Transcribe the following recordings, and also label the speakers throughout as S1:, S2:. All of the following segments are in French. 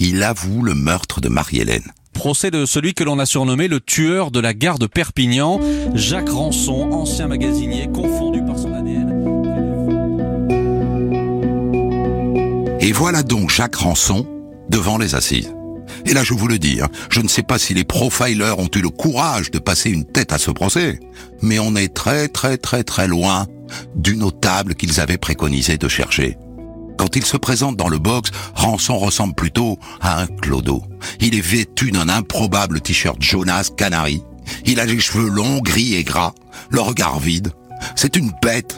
S1: il avoue le meurtre de Marie-Hélène.
S2: Procès de celui que l'on a surnommé le tueur de la gare de Perpignan, Jacques Rançon, ancien magasinier, confondu par son ADN.
S1: Et voilà donc Jacques Rançon devant les assises. Et là, je vous le dis, je ne sais pas si les profilers ont eu le courage de passer une tête à ce procès, mais on est très très très très loin du notable qu'ils avaient préconisé de chercher. Quand il se présente dans le box, Rançon ressemble plutôt à un clodo. Il est vêtu d'un improbable t-shirt Jonas Canary. Il a les cheveux longs, gris et gras, le regard vide. C'est une bête.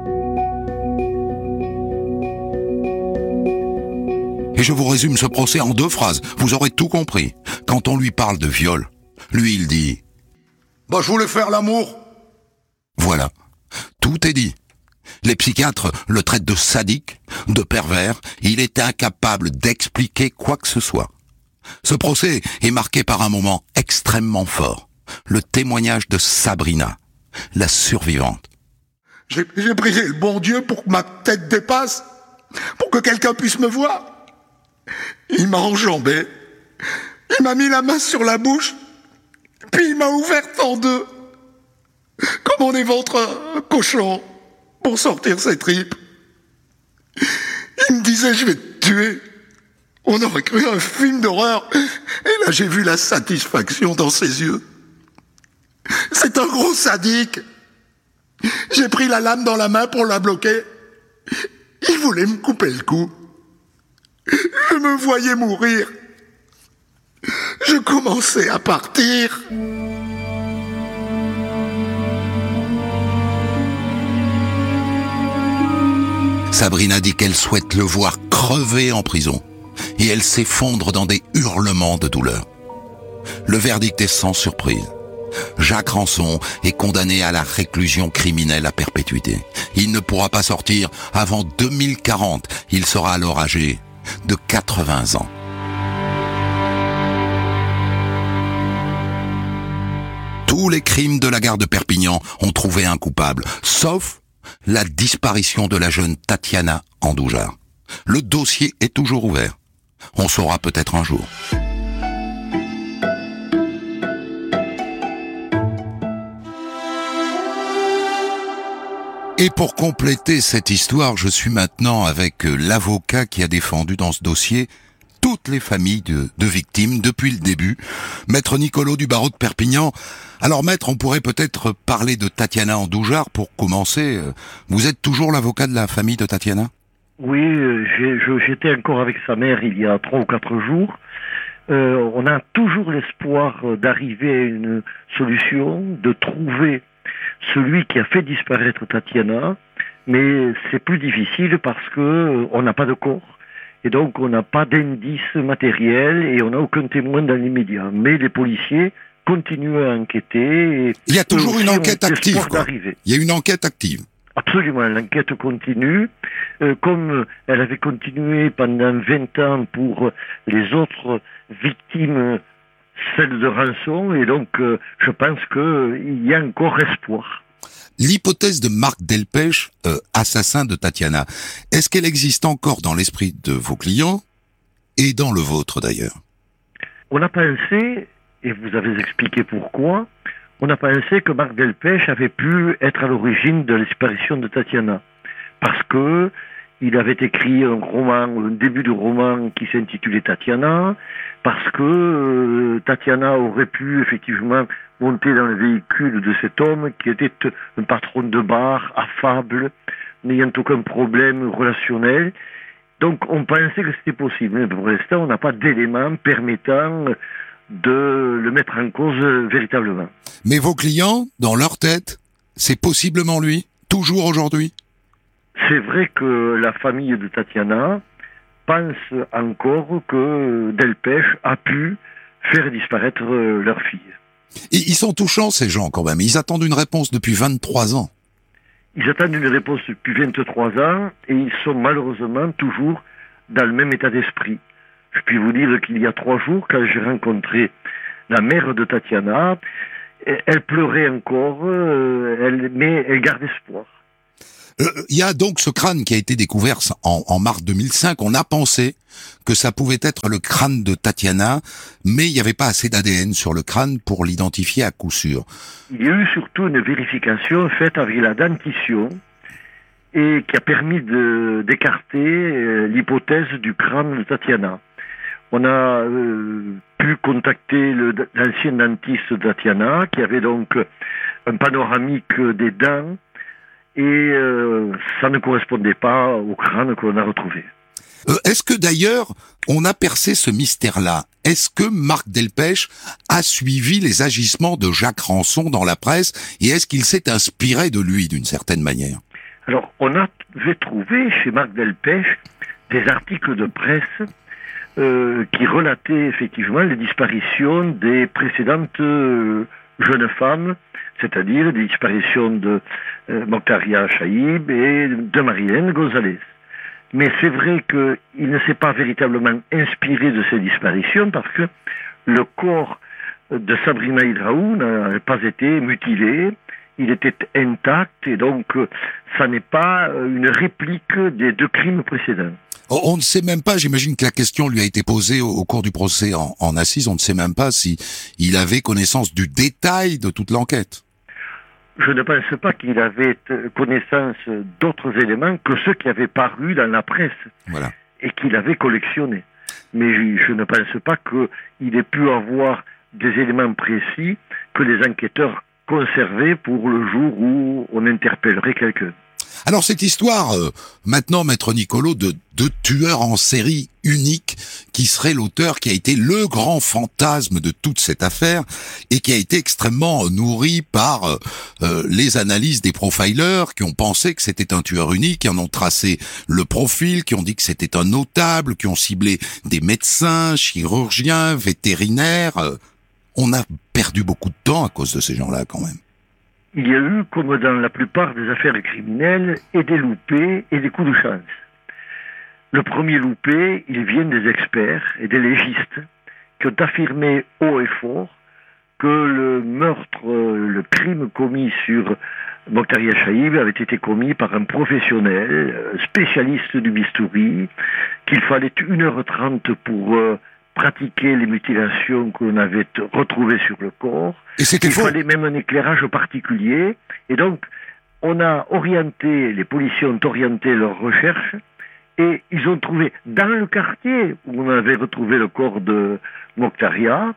S1: Et je vous résume ce procès en 2 phrases. Vous aurez tout compris. Quand on lui parle de viol, lui il dit « Bah je voulais faire l'amour ». Voilà, tout est dit. Les psychiatres le traitent de sadique, de pervers. Il est incapable d'expliquer quoi que ce soit. Ce procès est marqué par un moment extrêmement fort. Le témoignage de Sabrina, la survivante.
S3: J'ai prié le bon Dieu pour que ma tête dépasse, pour que quelqu'un puisse me voir. Il m'a enjambé, il m'a mis la main sur la bouche, puis il m'a ouverte en 2, comme on éventre un cochon pour sortir ses tripes. Il me disait « je vais te tuer ». On aurait cru un film d'horreur, et là j'ai vu la satisfaction dans ses yeux. C'est un gros sadique. J'ai pris la lame dans la main pour la bloquer. Il voulait me couper le cou. Je me voyais mourir. Je commençais à partir.
S1: Sabrina dit qu'elle souhaite le voir crever en prison. Et elle s'effondre dans des hurlements de douleur. Le verdict est sans surprise. Jacques Rançon est condamné à la réclusion criminelle à perpétuité. Il ne pourra pas sortir avant 2040. Il sera alors âgé de 80 ans. Tous les crimes de la gare de Perpignan ont trouvé un coupable, sauf la disparition de la jeune Tatiana Andoujar. Le dossier est toujours ouvert. On saura peut-être un jour. Et pour compléter cette histoire, je suis maintenant avec l'avocat qui a défendu dans ce dossier toutes les familles de victimes depuis le début, Maître Nicolo du barreau de Perpignan. Alors Maître, on pourrait peut-être parler de Tatiana Andoujar pour commencer. Vous êtes toujours l'avocat de la famille de Tatiana ?
S4: Oui, j'étais encore avec sa mère il y a 3 ou 4 jours. On a toujours l'espoir d'arriver à une solution, de trouver celui qui a fait disparaître Tatiana, mais c'est plus difficile parce que on n'a pas de corps. Et donc, on n'a pas d'indices matériels et on n'a aucun témoin dans l'immédiat. Mais les policiers continuent à enquêter. Et
S1: il y a toujours une enquête active, quoi. Il y a une enquête active.
S4: Absolument, l'enquête continue. Comme elle avait continué pendant 20 ans pour les autres victimes, celle de Rançon, et donc je pense qu'il y a encore espoir.
S1: L'hypothèse de Marc Delpech, assassin de Tatiana, est-ce qu'elle existe encore dans l'esprit de vos clients et dans le vôtre d'ailleurs ?
S4: On a pensé, et vous avez expliqué pourquoi, on a pensé que Marc Delpech avait pu être à l'origine de la disparition de Tatiana. Parce que il avait écrit un roman, un début de roman qui s'intitulait Tatiana, parce que Tatiana aurait pu effectivement monter dans le véhicule de cet homme qui était un patron de bar, affable, n'ayant aucun problème relationnel. Donc on pensait que c'était possible, mais pour l'instant on n'a pas d'éléments permettant de le mettre en cause véritablement.
S1: Mais vos clients, dans leur tête, c'est possiblement lui, toujours aujourd'hui ?
S4: C'est vrai que la famille de Tatiana pense encore que Delpech a pu faire disparaître leur fille.
S1: Et ils sont touchants ces gens quand même, ils attendent une réponse depuis 23 ans.
S4: Ils attendent une réponse depuis 23 ans et ils sont malheureusement toujours dans le même état d'esprit. Je puis vous dire qu'il y a 3 jours, quand j'ai rencontré la mère de Tatiana, elle pleurait encore, mais elle garde espoir.
S1: Il y a donc ce crâne qui a été découvert en mars 2005. On a pensé que ça pouvait être le crâne de Tatiana, mais il n'y avait pas assez d'ADN sur le crâne pour l'identifier à coup sûr.
S4: Il y a eu surtout une vérification faite avec la dentition et qui a permis d'écarter l'hypothèse du crâne de Tatiana. On a pu contacter l'ancien dentiste de Tatiana, qui avait donc un panoramique des dents, et ça ne correspondait pas au crâne que l'on a retrouvé.
S1: Est-ce que d'ailleurs, on a percé ce mystère-là? Est-ce que Marc Delpech a suivi les agissements de Jacques Ranson dans la presse, et est-ce qu'il s'est inspiré de lui d'une certaine manière?
S4: Alors, on avait trouvé chez Marc Delpech des articles de presse qui relataient effectivement les disparitions des précédentes jeunes femmes, c'est-à-dire des disparitions de Mokhtaria Chaïb et de Marilène Gonzalez. Mais c'est vrai qu'il ne s'est pas véritablement inspiré de ces disparitions parce que le corps de Sabrina Hidraou n'a pas été mutilé, il était intact et donc ça n'est pas une réplique des deux crimes précédents.
S1: On ne sait même pas, j'imagine que la question lui a été posée au cours du procès en assises, on ne sait même pas si il avait connaissance du détail de toute l'enquête.
S4: Je ne pense pas qu'il avait connaissance d'autres éléments que ceux qui avaient paru dans la presse.
S1: Voilà.
S4: Et qu'il avait collectivés. Mais je ne pense pas qu'il ait pu avoir des éléments précis que les enquêteurs conservaient pour le jour où on interpellerait quelqu'un.
S1: Alors cette histoire, maintenant, Maître Nicolo, de tueur en série unique, qui serait l'auteur, qui a été le grand fantasme de toute cette affaire, et qui a été extrêmement nourri par les analyses des profilers, qui ont pensé que c'était un tueur unique, qui en ont tracé le profil, qui ont dit que c'était un notable, qui ont ciblé des médecins, chirurgiens, vétérinaires. On a perdu beaucoup de temps à cause de ces gens-là, quand même.
S4: Il y a eu, comme dans la plupart des affaires criminelles, et des loupés et des coups de chance. Le premier loupé, il vient des experts et des légistes qui ont affirmé haut et fort que le meurtre, le crime commis sur Mokhtaria Chaïb avait été commis par un professionnel, spécialiste du bistouri, qu'il fallait 1h30 pour pratiquer les mutilations que l'on avait retrouvées sur le corps.
S1: Et c'était faux.
S4: Il fallait même un éclairage particulier. Et donc, les policiers ont orienté leurs recherches et ils ont trouvé dans le quartier où on avait retrouvé le corps de Mokhtaria,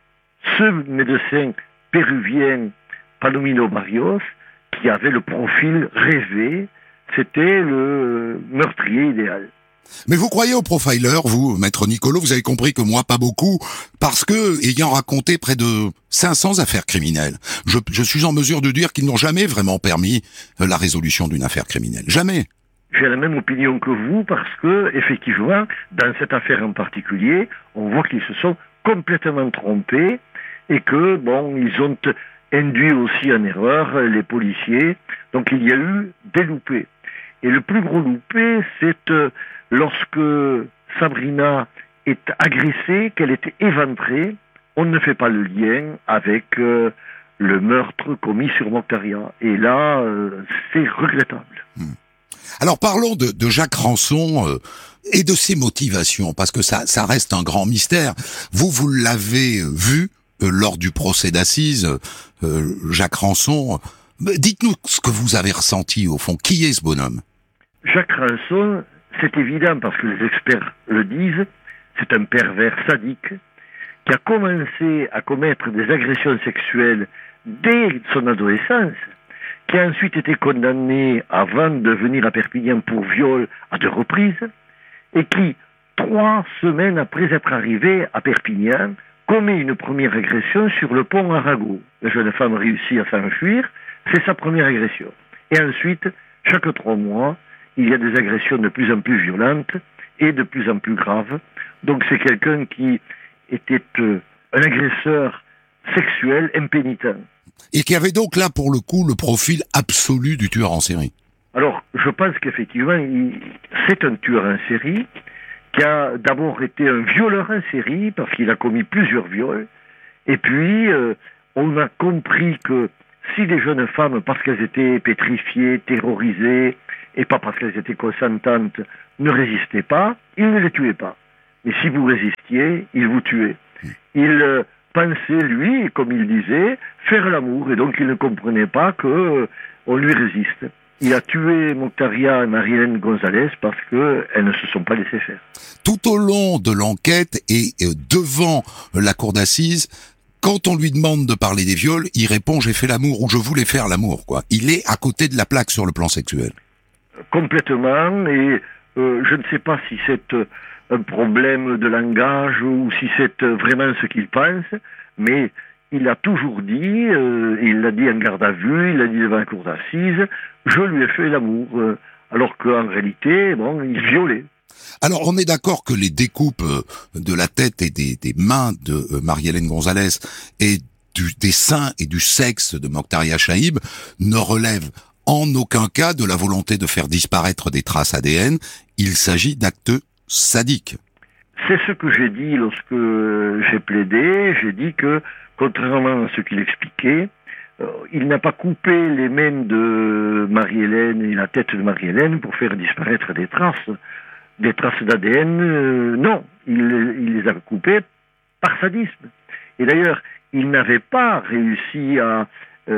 S4: ce médecin péruvien Palomino Barrios qui avait le profil rêvé. C'était le meurtrier idéal.
S1: Mais vous croyez aux profilers, vous, Maître Nicolo? Vous avez compris que moi, pas beaucoup, parce que, ayant raconté près de 500 affaires criminelles, je suis en mesure de dire qu'ils n'ont jamais vraiment permis la résolution d'une affaire criminelle. Jamais.
S4: J'ai la même opinion que vous, parce que, effectivement, dans cette affaire en particulier, on voit qu'ils se sont complètement trompés, et que, ils ont induit aussi en erreur les policiers. Donc il y a eu des loupés. Et le plus gros loupé, c'est lorsque Sabrina est agressée, qu'elle est éventrée, on ne fait pas le lien avec le meurtre commis sur Mokhtaria. Et là, c'est regrettable.
S1: Alors parlons de Jacques Ranson et de ses motivations, parce que ça reste un grand mystère. Vous l'avez vu lors du procès d'assises, Jacques Ranson. Dites-nous ce que vous avez ressenti au fond. Qui est ce bonhomme?
S4: Jacques Ranson, c'est évident parce que les experts le disent, c'est un pervers sadique qui a commencé à commettre des agressions sexuelles dès son adolescence, qui a ensuite été condamné avant de venir à Perpignan pour viol à 2 reprises, et qui, 3 semaines après être arrivé à Perpignan, commet une première agression sur le pont Arago. La jeune femme réussit à s'enfuir, c'est sa première agression. Et ensuite, chaque 3 mois, il y a des agressions de plus en plus violentes et de plus en plus graves. Donc c'est quelqu'un qui était un agresseur sexuel impénitent.
S1: Et qui avait donc là, pour le coup, le profil absolu du tueur en série.
S4: Alors, je pense qu'effectivement, c'est un tueur en série qui a d'abord été un violeur en série parce qu'il a commis plusieurs viols. Et puis, on a compris que si des jeunes femmes, parce qu'elles étaient pétrifiées, terrorisées, et pas parce qu'elles étaient consentantes, ne résistaient pas, il ne les tuait pas. Mais si vous résistiez, il vous tuait. Il pensait, lui, comme il disait, faire l'amour, et donc il ne comprenait pas qu'on lui résiste. Il a tué Moctaria et Marie-Hélène González parce qu'elles ne se sont pas laissées faire.
S1: Tout au long de l'enquête et devant la cour d'assises, quand on lui demande de parler des viols, il répond « j'ai fait l'amour » ou « je voulais faire l'amour ». Il est à côté de la plaque sur le plan sexuel.
S4: Complètement, et je ne sais pas si c'est un problème de langage ou si c'est vraiment ce qu'il pense, mais il a toujours dit, il l'a dit en garde à vue, il l'a dit devant la cour d'assises, je lui ai fait l'amour, alors qu'en réalité, bon, il violait.
S1: Alors, on est d'accord que les découpes de la tête et des mains de Marie-Hélène González et des seins et du sexe de Moctaria Chaïb ne relèvent en aucun cas de la volonté de faire disparaître des traces ADN. Il s'agit d'actes sadiques.
S4: C'est ce que j'ai dit lorsque j'ai plaidé. J'ai dit que, contrairement à ce qu'il expliquait, il n'a pas coupé les mains de Marie-Hélène et la tête de Marie-Hélène pour faire disparaître des traces d'ADN. Non, il les a coupées par sadisme. Et d'ailleurs, il n'avait pas réussi à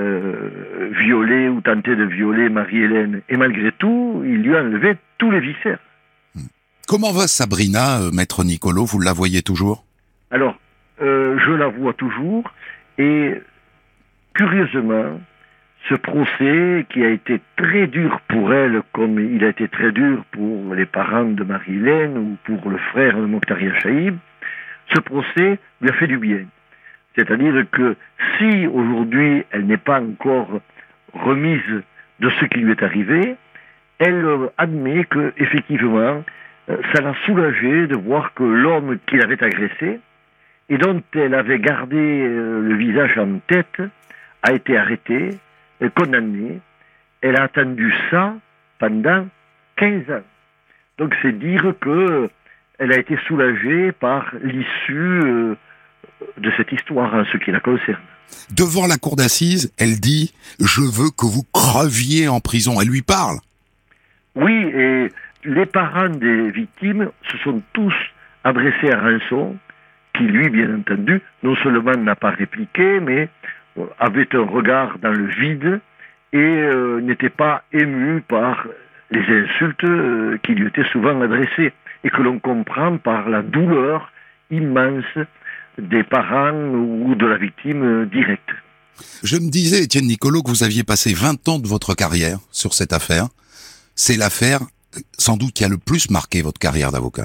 S4: violer ou tenter de violer Marie-Hélène. Et malgré tout, il lui a enlevé tous les viscères.
S1: Comment va Sabrina, maître Nicolo? Vous la voyez toujours?
S4: Alors, je la vois toujours. Et curieusement, ce procès qui a été très dur pour elle, comme il a été très dur pour les parents de Marie-Hélène ou pour le frère de Moctaria Chaïb, ce procès lui a fait du bien. C'est-à-dire que si aujourd'hui elle n'est pas encore remise de ce qui lui est arrivé, elle admet que effectivement ça l'a soulagée de voir que l'homme qui l'avait agressé et dont elle avait gardé le visage en tête a été arrêté, condamné. Elle a attendu ça pendant 15 ans. Donc c'est dire que elle a été soulagée par l'issue de cette histoire en ce qui la concerne.
S1: Devant la cour d'assises, elle dit « Je veux que vous creviez en prison ». Elle lui parle.
S4: Oui, et les parents des victimes se sont tous adressés à Rançon, qui lui, bien entendu, non seulement n'a pas répliqué, mais avait un regard dans le vide et n'était pas ému par les insultes qui lui étaient souvent adressées et que l'on comprend par la douleur immense des parents ou de la victime directe.
S1: Je me disais, Étienne Nicolo, que vous aviez passé 20 ans de votre carrière sur cette affaire. C'est l'affaire, sans doute, qui a le plus marqué votre carrière d'avocat.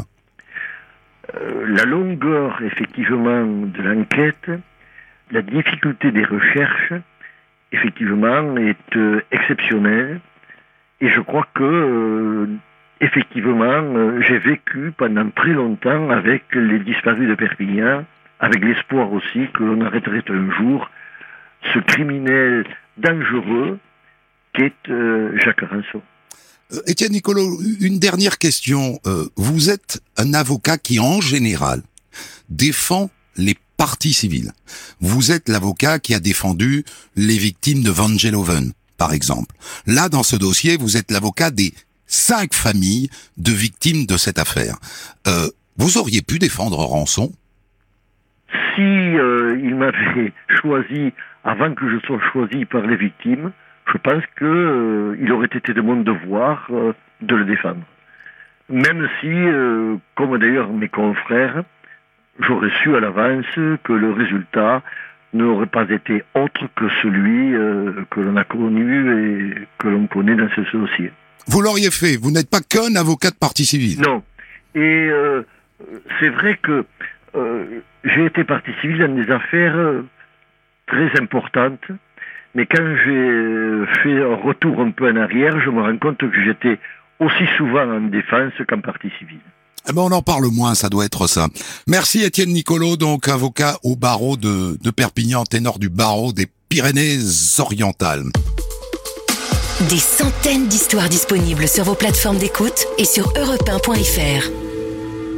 S4: La longueur, effectivement, de l'enquête, la difficulté des recherches, effectivement, est exceptionnelle. Et je crois que, effectivement, j'ai vécu pendant très longtemps avec les disparus de Perpignan, avec l'espoir aussi que l'on arrêterait un jour ce criminel dangereux qu'est Jacques Rançon.
S1: Étienne Nicolo, une dernière question. Vous êtes un avocat qui, en général, défend les parties civiles. Vous êtes l'avocat qui a défendu les victimes de Vangeloven, par exemple. Là, dans ce dossier, vous êtes l'avocat des 5 familles de victimes de cette affaire. Vous auriez pu défendre Rançon?
S4: Si il m'avait choisi avant que je sois choisi par les victimes, je pense que il aurait été de mon devoir de le défendre. Même si, comme d'ailleurs mes confrères, j'aurais su à l'avance que le résultat n'aurait pas été autre que celui que l'on a connu et que l'on connaît dans ce dossier.
S1: Vous l'auriez fait, vous n'êtes pas qu'un avocat de partie civile.
S4: Non. Et c'est vrai que j'ai été partie civile dans des affaires très importantes, mais quand j'ai fait un retour un peu en arrière, je me rends compte que j'étais aussi souvent en défense qu'en partie civile.
S1: Eh ben on en parle moins, ça doit être ça. Merci Étienne Nicolo, donc avocat au barreau de Perpignan, ténor du barreau des Pyrénées-Orientales.
S5: Des centaines d'histoires disponibles sur vos plateformes d'écoute et sur europe1.fr.